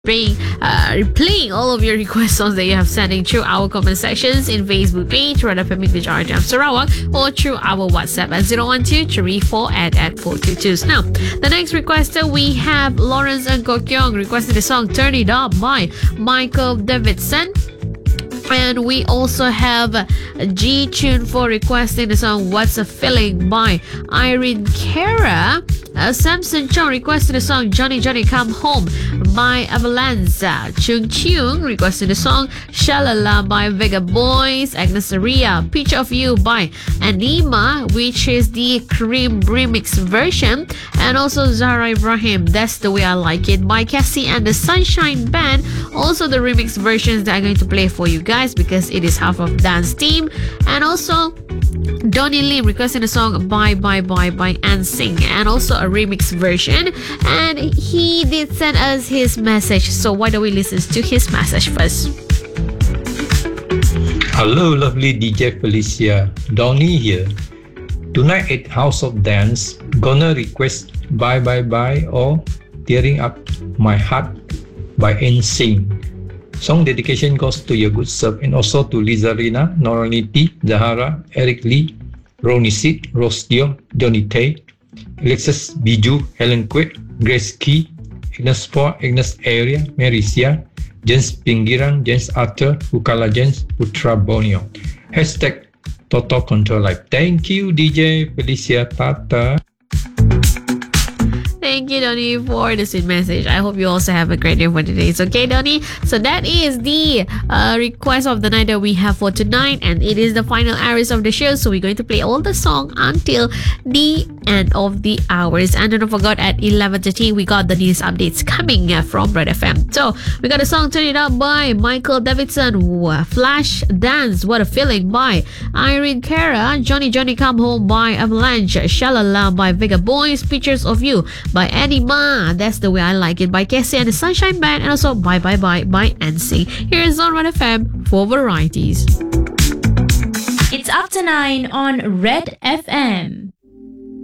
playing all of your request songs that you have sending through our comment sections in Facebook page, Red FM English RTM Sarawak, or through our WhatsApp at 012-34 Now, the next requester we have Lawrence and Kokyong requesting the song Turn It Up by Michael Davidson. And we also have G Tune for requesting the song What's a Feeling by Irene Cara. Samson Chong requesting the song Johnny Johnny Come Home by Avalanche. Chung Chung requesting the song Shalala by Vega Boys. Agnes Aria, Picture of You by Anima, which is the Cream remix version. And also Zahra Ibrahim, That's the Way I Like It by Cassie and the Sunshine Band. Also the remix versions that I'm going to play for you guys because it is half of Dance Team. And also Donnie Lim requesting a song Bye Bye Bye by NSYNC, and also a remix version. And he did send us his message, so why don't we listen to his message first? Hello lovely DJ Felicia, Donnie here. Tonight at House of Dance, gonna request Bye Bye Bye or Tearing Up My Heart by NSYNC. Song dedication goes to your good self and also to Liza Rina, Noraniti, Zahara, Eric Lee, Ronnie Sid, Rose Dio, Johnny Tay, Alexis Biju, Helen Kwek, Grace Key, Agnes Poa, Agnes Area, Mary Sia, Jens Pinggiran, Jens Arthur, Ukala Jens, Putra Bonio. Hashtag Total Control Life. Thank you DJ Felicia Tata. Thank you, Donnie, for the sweet message. I hope you also have a great day for today. It's okay, Donnie? So that is the request of the night that we have for tonight, and it is the final hours of the show. So we're going to play all the song until the end of the hours. And don't forget, at 11:30 we got the news updates coming from Red FM. So we got a song Turn It Up by Michael Davidson, Flash Dance, What a Feeling by Irene Cara, Johnny Johnny Come Home by Avalanche, Shalala by Vega Boys, Pictures of You by Anima, That's the Way I Like It by Cassie and the Sunshine Band, and also Bye Bye Bye by NSYNC. Here's on Red FM for varieties. It's after 9 on Red FM.